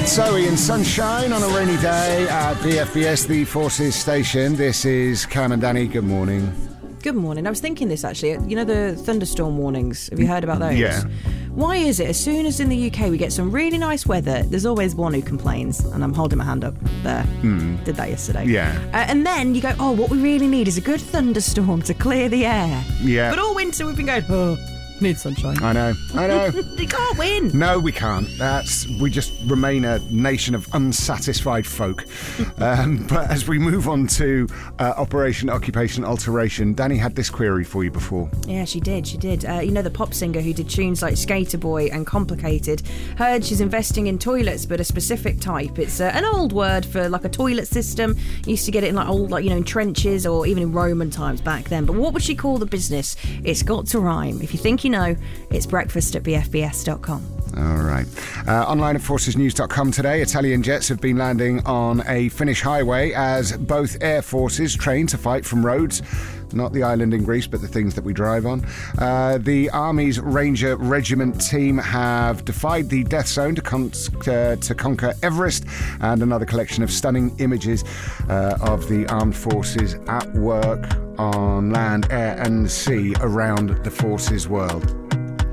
Zoe and Sunshine on a rainy day at BFBS, the Forces station. This is Cam and Danny. Good morning. Good morning. I was thinking this actually. You know the thunderstorm warnings? Have you heard about those? Yeah. Why is it as soon as in the UK we get some really nice weather, there's always one who complains? And I'm holding my hand up there. Did that yesterday. Yeah. And then you go, oh, what we really need is a good thunderstorm to clear the air. Yeah. But all winter we've been going, oh, need sunshine. I know. You can't win. No, we can't. We just remain a nation of unsatisfied folk. But as we move on to Operation Occupation Alteration, Danny had this query for you before. Yeah, she did. You know the pop singer who did tunes like Skater Boy and Complicated? Heard she's investing in toilets, but a specific type. It's an old word for like a toilet system. Used to get it in like old, in trenches or even in Roman times back then. But what would she call the business? It's got to rhyme. If you think you know, it's breakfast at bfbs.com. All right. Online at forcesnews.com today, Italian jets have been landing on a Finnish highway as both air forces train to fight from roads. Not the island in Greece, but the things that we drive on. The Army's Ranger Regiment team have defied the death zone to conquer Everest, and another collection of stunning images of the armed forces at work on land, air and sea around the forces world.